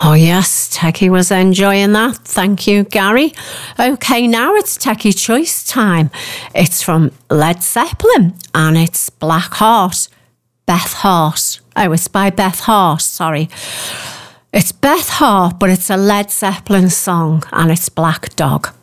Oh yes, Techie was enjoying that. Thank you, Gary. Okay, now it's Techie Choice time. It's from Led Zeppelin and it's Black Heart. Beth Hart. Oh, it's by Beth Hart, sorry. It's Beth Hart, but it's a Led Zeppelin song and it's Black Dog.